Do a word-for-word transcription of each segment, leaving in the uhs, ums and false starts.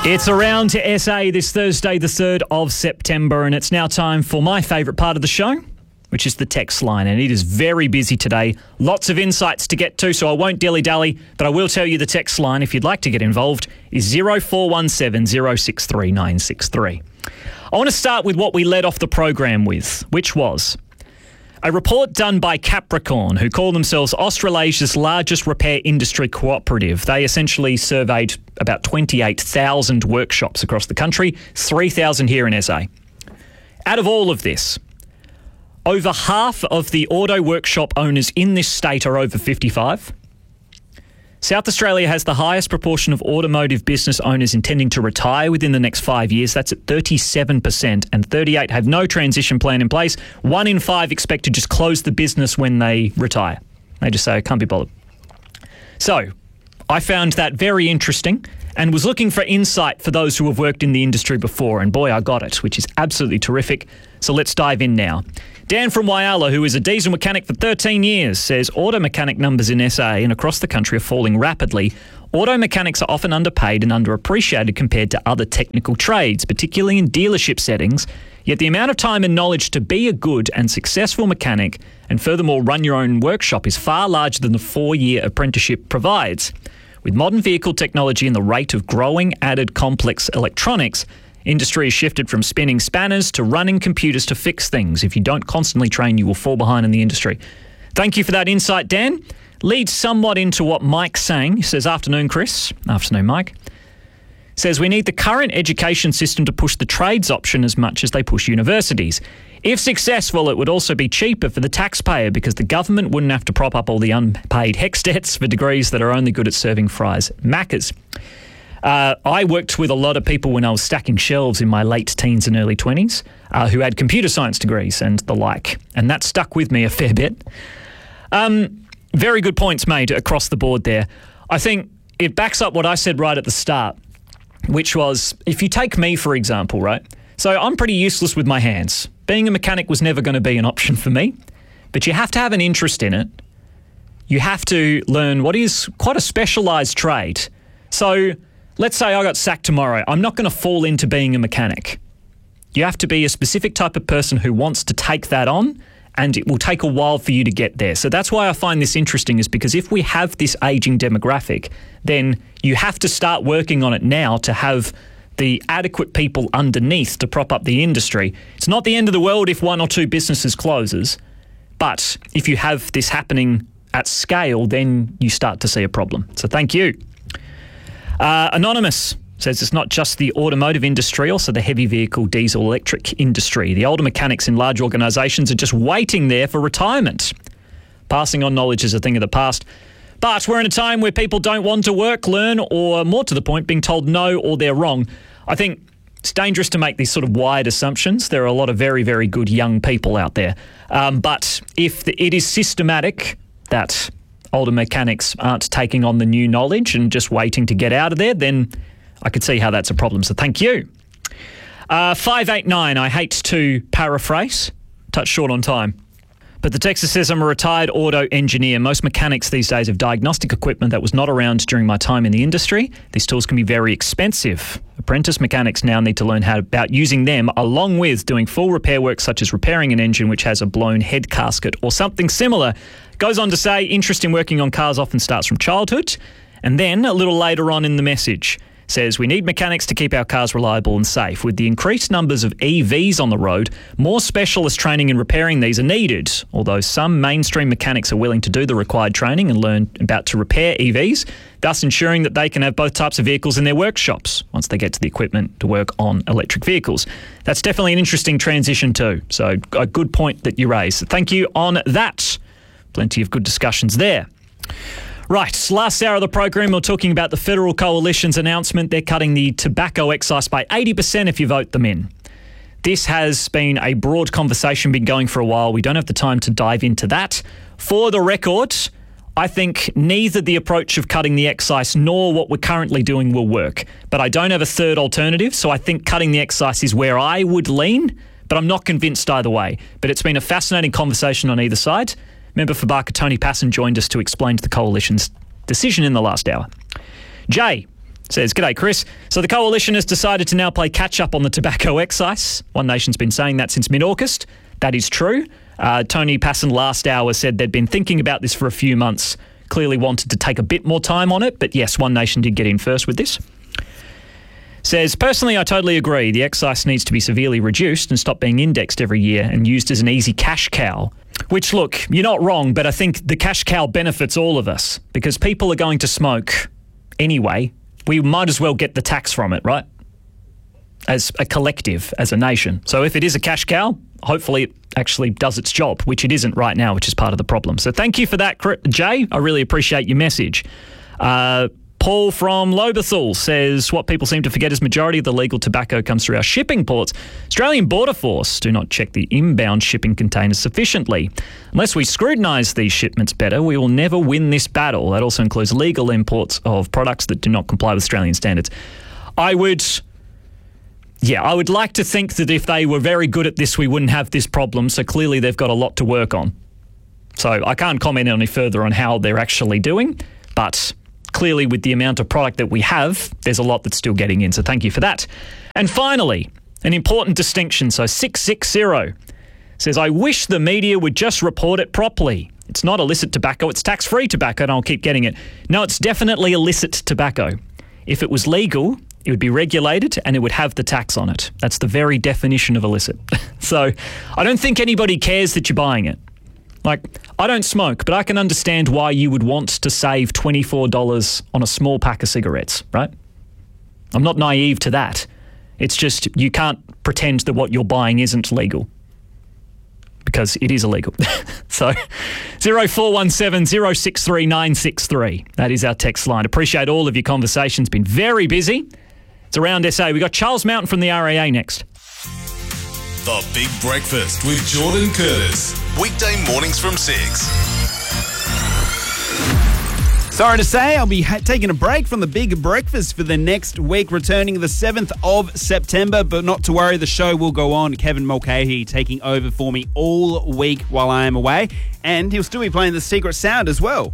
It's around to S A this Thursday, the third of September, and it's now time for my favourite part of the show, which is the text line, and it is very busy today. Lots of insights to get to, so I won't dilly-dally, but I will tell you the text line, if you'd like to get involved, is zero four one seven zero six three nine six three. I want to start with what we led off the program with, which was a report done by Capricorn, who call themselves Australasia's largest repair industry cooperative. They essentially surveyed about twenty-eight thousand workshops across the country, three thousand here in S A. Out of all of this, over half of the auto workshop owners in this state are over fifty-five. South Australia has the highest proportion of automotive business owners intending to retire within the next five years. That's at thirty-seven percent, and thirty-eight have no transition plan in place. One in five expect to just close the business when they retire. They just say, I can't be bothered. So, I found that very interesting and was looking for insight for those who have worked in the industry before, and boy, I got it, which is absolutely terrific. So let's dive in now. Dan from Whyalla, who is a diesel mechanic for thirteen years, says auto mechanic numbers in S A and across the country are falling rapidly. Auto mechanics are often underpaid and underappreciated compared to other technical trades, particularly in dealership settings. Yet the amount of time and knowledge to be a good and successful mechanic and furthermore run your own workshop is far larger than the four-year apprenticeship provides. With modern vehicle technology and the rate of growing added complex electronics, industry has shifted from spinning spanners to running computers to fix things. If you don't constantly train, you will fall behind in the industry. Thank you for that insight, Dan. Leads somewhat into what Mike's saying. He says, afternoon, Chris. Afternoon, Mike. Says, we need the current education system to push the trades option as much as they push universities. If successful, it would also be cheaper for the taxpayer because the government wouldn't have to prop up all the unpaid HECS debts for degrees that are only good at serving fries at Macca's. Uh, I worked with a lot of people when I was stacking shelves in my late teens and early twenties uh, who had computer science degrees and the like, and that stuck with me a fair bit. Um, very good points made across the board there. I think it backs up what I said right at the start, which was, if you take me, for example, right? So I'm pretty useless with my hands. Being a mechanic was never going to be an option for me, but you have to have an interest in it. You have to learn what is quite a specialised trade. So let's say I got sacked tomorrow. I'm not going to fall into being a mechanic. You have to be a specific type of person who wants to take that on, and it will take a while for you to get there. So that's why I find this interesting, is because if we have this ageing demographic, then you have to start working on it now to have the adequate people underneath to prop up the industry. It's not the end of the world if one or two businesses closes, but if you have this happening at scale, then you start to see a problem. So thank you. Uh, Anonymous says it's not just the automotive industry, also the heavy vehicle diesel electric industry. The older mechanics in large organisations are just waiting there for retirement. Passing on knowledge is a thing of the past. But we're in a time where people don't want to work, learn, or more to the point, being told no or they're wrong. I think it's dangerous to make these sort of wide assumptions. There are a lot of very, very good young people out there. Um, but if the, it is systematic that older mechanics aren't taking on the new knowledge and just waiting to get out of there, then I could see how that's a problem. So thank you. Uh, five eight nine, I hate to paraphrase, touch short on time. But the texter says, I'm a retired auto engineer. Most mechanics these days have diagnostic equipment that was not around during my time in the industry. These tools can be very expensive. Apprentice mechanics now need to learn how about using them along with doing full repair work such as repairing an engine which has a blown head gasket or something similar. Goes on to say, interest in working on cars often starts from childhood. And then a little later on in the message, says we need mechanics to keep our cars reliable and safe. With the increased numbers of E Vs on the road, more specialist training in repairing these are needed. Although some mainstream mechanics are willing to do the required training and learn about to repair E Vs, thus ensuring that they can have both types of vehicles in their workshops once they get to the equipment to work on electric vehicles. That's definitely an interesting transition too. So a good point that you raised. Thank you on that. Plenty of good discussions there. Right, last hour of the program, we're talking about the Federal Coalition's announcement. They're cutting the tobacco excise by eighty percent if you vote them in. This has been a broad conversation, been going for a while. We don't have the time to dive into that. For the record, I think neither the approach of cutting the excise nor what we're currently doing will work. But I don't have a third alternative, so I think cutting the excise is where I would lean, but I'm not convinced either way. But it's been a fascinating conversation on either side. Member for Barker Tony Passon joined us to explain the Coalition's decision in the last hour. Jay Says, "G'day, Chris. So the Coalition has decided to now play catch-up on the tobacco excise. One Nation's been saying that since mid-August. That is true. Uh, Tony Passon last hour said they'd been thinking about this for a few months, clearly wanted to take a bit more time on it, but yes, One Nation did get in first with this." Says, "Personally, I totally agree. The excise needs to be severely reduced and stop being indexed every year and used as an easy cash cow." Which, look, you're not wrong, but I think the cash cow benefits all of us because people are going to smoke anyway. We might as well get the tax from it, right? As a collective, as a nation. So if it is a cash cow, hopefully it actually does its job, which it isn't right now, which is part of the problem. So thank you for that, Jay. I really appreciate your message. Uh, Paul from Lobethal says, "What people seem to forget is majority of the legal tobacco comes through our shipping ports. Australian Border Force do not check the inbound shipping containers sufficiently. Unless we scrutinise these shipments better, we will never win this battle." That also includes legal imports of products that do not comply with Australian standards. I would... Yeah, I would like to think that if they were very good at this, we wouldn't have this problem. So clearly they've got a lot to work on. So I can't comment any further on how they're actually doing, but clearly with the amount of product that we have, there's a lot that's still getting in. So thank you for that. And finally, an important distinction. So six six zero says, "I wish the media would just report it properly. It's not illicit tobacco, it's tax-free tobacco," and I'll keep getting it. No, it's definitely illicit tobacco. If it was legal, it would be regulated and it would have the tax on it. That's the very definition of illicit. So I don't think anybody cares that you're buying it. Like, I don't smoke, but I can understand why you would want to save twenty-four dollars on a small pack of cigarettes, right? I'm not naive to that. It's just you can't pretend that what you're buying isn't legal because it is illegal. So zero four one seven, zero six three, nine six three. That is our text line. Appreciate all of your conversations. Been very busy. It's Around S A. We've got Charles Mountain from the R A A next. The Big Breakfast with Jordan Curtis. Weekday mornings from six. Sorry to say, I'll be ha- taking a break from the Big Breakfast for the next week, returning the seventh of September. But not to worry, the show will go on. Kevin Mulcahy taking over for me all week while I am away. And he'll still be playing the Secret Sound as well.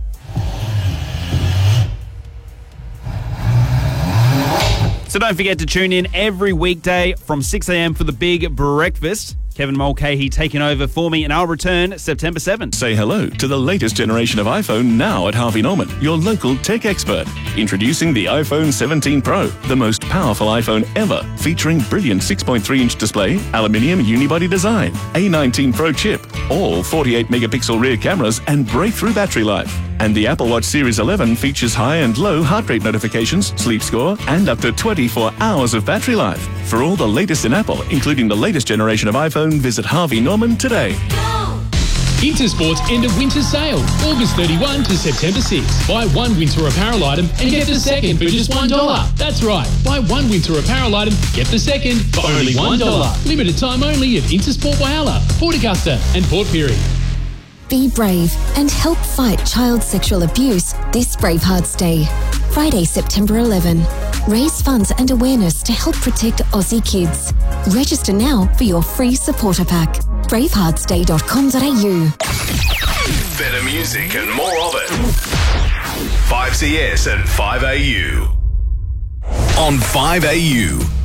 So don't forget to tune in every weekday from six a.m. for the Big Breakfast. Kevin Mulcahy taking over for me, and I'll return September seventh. Say hello to the latest generation of iPhone now at Harvey Norman, your local tech expert. Introducing the iPhone seventeen Pro, the most powerful iPhone ever, featuring brilliant six point three inch display, aluminium unibody design, A nineteen Pro chip, all forty-eight megapixel rear cameras, and breakthrough battery life. And the Apple Watch Series eleven features high and low heart rate notifications, sleep score, and up to twenty-four hours of battery life. For all the latest in Apple, including the latest generation of iPhone, visit Harvey Norman today. Intersport's end of winter sale, August thirty-first to September sixth. Buy one winter apparel item and get the second for just one dollar. That's right, buy one winter apparel item, get the second for only one dollar. Limited time only at Intersport Whyalla, Port Augusta and Port Pirie. Be brave and help fight child sexual abuse this Bravehearts Day. Friday, September eleventh. Raise funds and awareness to help protect Aussie kids. Register now for your free supporter pack. bravehearts day dot com dot a u. Better music and more of it. five C S and five A U. On five A U.